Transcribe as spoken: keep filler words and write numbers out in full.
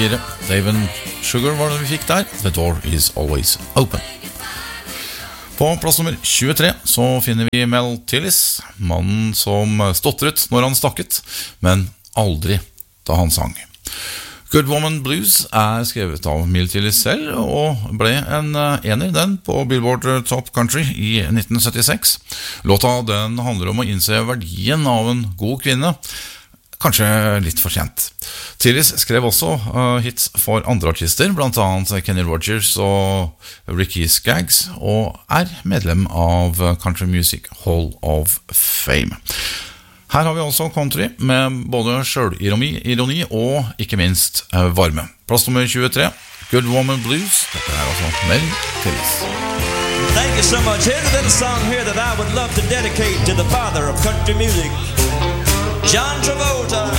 Dave and Sugar var det vi fikk der. The door is always open. På plass nummer tjuetre så finner vi Mel Tillis, mannen som stottret når han stakket, men aldri da han sang. Good Woman Blues er skrevet av Mel Tillis selv, og ble en ener den på Billboard Top Country i nitten syttiseks. Låta den handler om å innse verdien av en god kvinne, kanskje litt for sent. Tillis skrev også uh, hits for andre artister, blant annet Kenny Rogers og Ricky Skaggs, og er medlem av Country Music Hall of Fame. Her har vi også country med både selvironi ironi og ikke minst uh, varme. Plass nummer tjuetre, Good Woman Blues. Dette er altså Mel Tillis. Thank you so much. Here's a little song here that I would love to dedicate to the father of country music, John Travolta.